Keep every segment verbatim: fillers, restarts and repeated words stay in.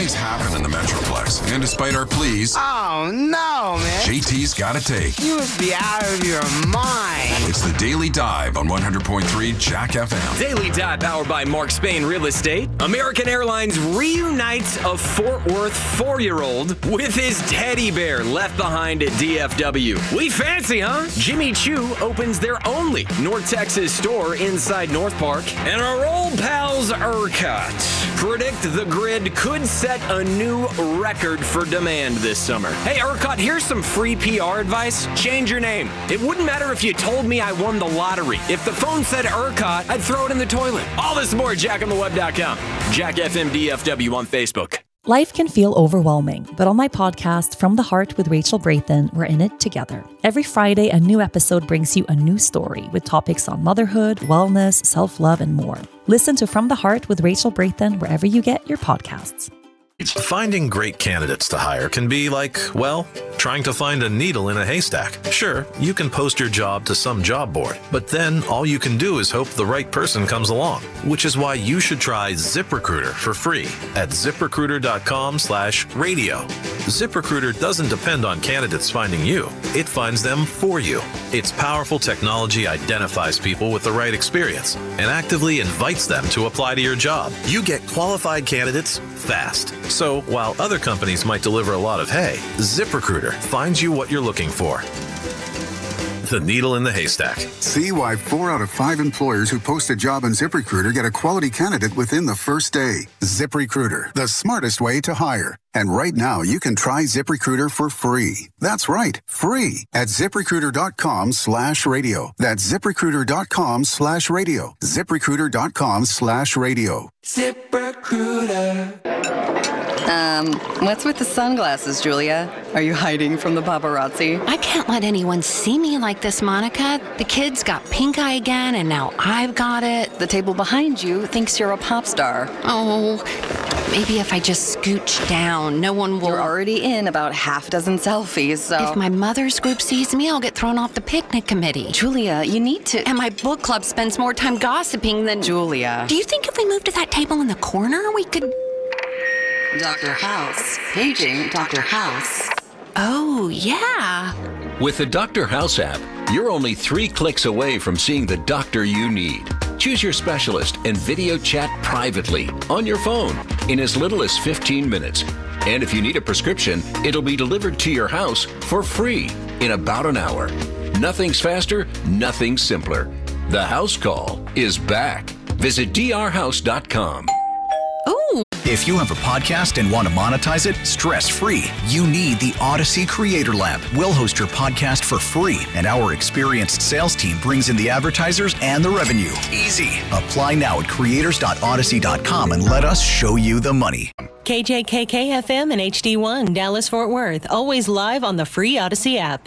things happen in the Metroplex, and despite our pleas, oh no, man, J T's got a take. You must be out of your mind. It's the Daily Dive on one hundred point three Jack F M. Daily Dive powered by Mark Spain Real Estate. American Airlines reunites a Fort Worth four-year-old with his teddy bear left behind at D F W. We fancy, huh? Jimmy Choo opens their only North Texas store inside North Park. And our old pals ERCOT predict the grid could set a new record for demand this summer. Hey, ERCOT, here's some free P R advice. Change your name. It wouldn't matter if you told me I won the lottery. If the phone said ERCOT, I'd throw it in the toilet. All this more at jack on the web dot com. Jack F M D F W on Facebook. Life can feel overwhelming, but on my podcast, From the Heart with Rachel Braithen, we're in it together. Every Friday, a new episode brings you a new story with topics on motherhood, wellness, self-love, and more. Listen to From the Heart with Rachel Braithen wherever you get your podcasts. Finding great candidates to hire can be like, well, trying to find a needle in a haystack. Sure, you can post your job to some job board, but then all you can do is hope the right person comes along, which is why you should try ZipRecruiter for free at ZipRecruiter.com slash radio. ZipRecruiter doesn't depend on candidates finding you. It finds them for you. Its powerful technology identifies people with the right experience and actively invites them to apply to your job. You get qualified candidates fast. So while other companies might deliver a lot of hay, ZipRecruiter finds you what you're looking for. The needle in the haystack. See why four out of five employers who post a job on ZipRecruiter get a quality candidate within the first day. ZipRecruiter, the smartest way to hire. And right now, you can try ZipRecruiter for free. That's right, free at ZipRecruiter.com slash radio. That's ZipRecruiter.com slash radio. ZipRecruiter.com slash radio. ZipRecruiter. Um, what's with the sunglasses, Julia? Are you hiding from the paparazzi? I can't let anyone see me like this, Monica. The kid's got pink eye again, and now I've got it. The table behind you thinks you're a pop star. Oh, maybe if I just scooch down, no one will... You're already in about half a dozen selfies, so... If my mother's group sees me, I'll get thrown off the picnic committee. Julia, you need to... And my book club spends more time gossiping than... Julia. Do you think if we moved to that table in the corner, we could... Doctor House. Paging Doctor House. Oh, yeah. With the Doctor House app, you're only three clicks away from seeing the doctor you need. Choose your specialist and video chat privately on your phone in as little as fifteen minutes. And if you need a prescription, it'll be delivered to your house for free in about an hour. Nothing's faster, nothing's simpler. The house call is back. Visit d r house dot com. Ooh. If you have a podcast and want to monetize it stress-free, you need the Odyssey Creator Lab. We'll host your podcast for free, and our experienced sales team brings in the advertisers and the revenue. Easy. Apply now at creators dot odyssey dot com and let us show you the money. K J K K F M and H D one, Dallas-Fort Worth. Always live on the free Odyssey app.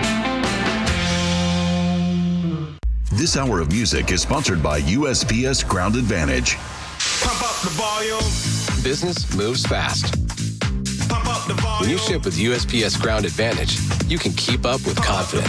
This hour of music is sponsored by U S P S Ground Advantage. Pump up the volume. Business moves fast. Pump up the volume. When you ship with U S P S Ground Advantage, you can keep up with confidence.